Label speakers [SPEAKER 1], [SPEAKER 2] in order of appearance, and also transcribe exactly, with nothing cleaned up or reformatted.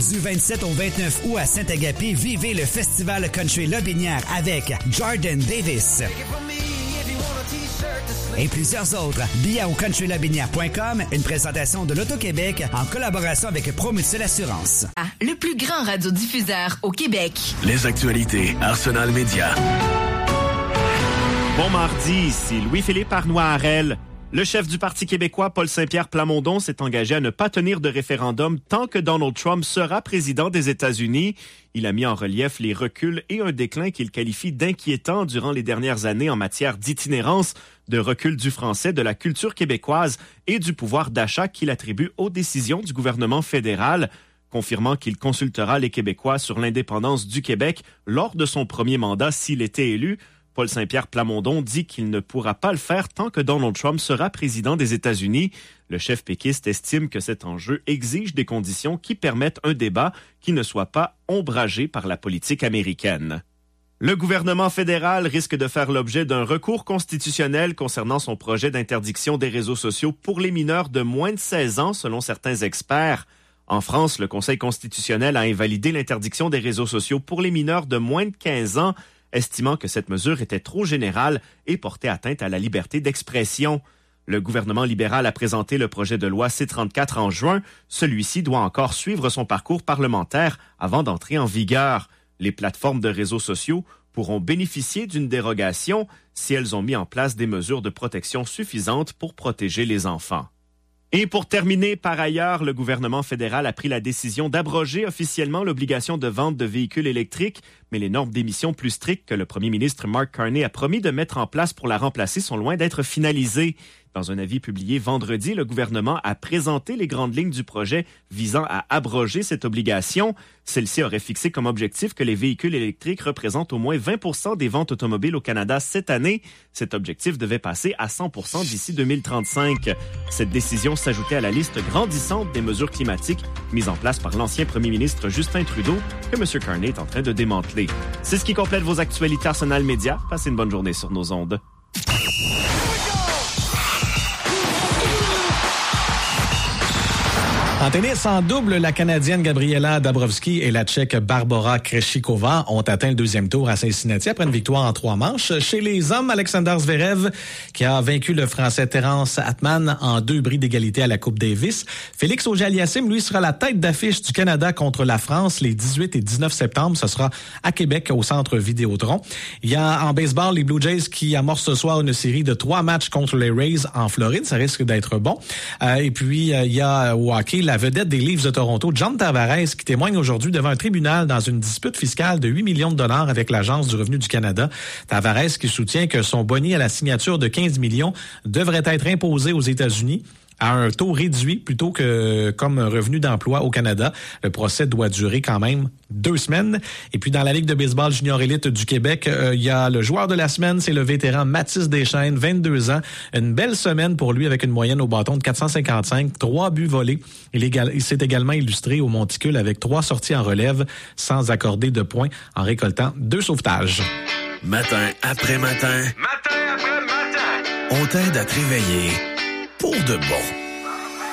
[SPEAKER 1] Du vingt-sept au vingt-neuf août à Saint-Agapi, vivez le Festival Country Lobinière avec Jordan Davis et plusieurs autres. Billets au country lobinière point com, une présentation de l'Auto-Québec en collaboration avec Promutuelle Assurance.
[SPEAKER 2] Ah, le plus grand radiodiffuseur au Québec.
[SPEAKER 3] Les actualités Arsenal Média.
[SPEAKER 4] Bon mardi, ici Louis-Philippe Arnois-Harel. Le chef du Parti québécois, Paul Saint-Pierre Plamondon, s'est engagé à ne pas tenir de référendum tant que Donald Trump sera président des États-Unis. Il a mis en relief les reculs et un déclin qu'il qualifie d'inquiétant durant les dernières années en matière d'itinérance, de recul du français, de la culture québécoise et du pouvoir d'achat qu'il attribue aux décisions du gouvernement fédéral. Confirmant qu'il consultera les Québécois sur l'indépendance du Québec lors de son premier mandat s'il était élu, Paul Saint-Pierre Plamondon dit qu'il ne pourra pas le faire tant que Donald Trump sera président des États-Unis. Le chef péquiste estime que cet enjeu exige des conditions qui permettent un débat qui ne soit pas ombragé par la politique américaine. Le gouvernement fédéral risque de faire l'objet d'un recours constitutionnel concernant son projet d'interdiction des réseaux sociaux pour les mineurs de moins de seize ans, selon certains experts. En France, le Conseil constitutionnel a invalidé l'interdiction des réseaux sociaux pour les mineurs de moins de quinze ans, estimant que cette mesure était trop générale et portait atteinte à la liberté d'expression. Le gouvernement libéral a présenté le projet de loi C trente-quatre en juin. Celui-ci doit encore suivre son parcours parlementaire avant d'entrer en vigueur. Les plateformes de réseaux sociaux pourront bénéficier d'une dérogation si elles ont mis en place des mesures de protection suffisantes pour protéger les enfants. Et pour terminer, par ailleurs, le gouvernement fédéral a pris la décision d'abroger officiellement l'obligation de vente de véhicules électriques, mais les normes d'émissions plus strictes que le premier ministre Mark Carney a promis de mettre en place pour la remplacer sont loin d'être finalisées. Dans un avis publié vendredi, le gouvernement a présenté les grandes lignes du projet visant à abroger cette obligation. Celle-ci aurait fixé comme objectif que les véhicules électriques représentent au moins vingt pour cent des ventes automobiles au Canada cette année. Cet objectif devait passer à cent pour cent d'ici deux mille trente-cinq. Cette décision s'ajoutait à la liste grandissante des mesures climatiques mises en place par l'ancien premier ministre Justin Trudeau que M. Carney est en train de démanteler. C'est ce qui complète vos actualités Arsenal Média. Passez une bonne journée sur nos ondes.
[SPEAKER 5] En tennis, en double, la Canadienne Gabriela Dabrowski et la Tchèque Barbora Krejcikova ont atteint le deuxième tour à Cincinnati après une victoire en trois manches. Chez les hommes, Alexander Zverev, qui a vaincu le Français Terence Atman en deux bris d'égalité à la Coupe Davis. Félix Auger-Aliassime, lui, sera la tête d'affiche du Canada contre la France les dix-huit et dix-neuf septembre. Ce sera à Québec, au Centre Vidéotron. Il y a en baseball les Blue Jays qui amorcent ce soir une série de trois matchs contre les Rays en Floride. Ça risque d'être bon. Euh, et puis, euh, il y a au hockey la vedette des Leafs de Toronto, John Tavares, qui témoigne aujourd'hui devant un tribunal dans une dispute fiscale de huit millions de dollars avec l'Agence du revenu du Canada. Tavares qui soutient que son boni à la signature de quinze millions devrait être imposé aux États-Unis à un taux réduit plutôt que comme un revenu d'emploi au Canada. Le procès doit durer quand même deux semaines. Et puis dans la Ligue de baseball junior élite du Québec, euh, il y a le joueur de la semaine, c'est le vétéran Mathis Deschênes, vingt-deux ans. Une belle semaine pour lui avec une moyenne au bâton de quatre cent cinquante-cinq, trois buts volés. Il, égal, il s'est également illustré au monticule avec trois sorties en relève sans accorder de points en récoltant deux sauvetages.
[SPEAKER 3] Matin après matin.
[SPEAKER 6] Matin après matin.
[SPEAKER 3] On t'aide à te réveiller pour de bon.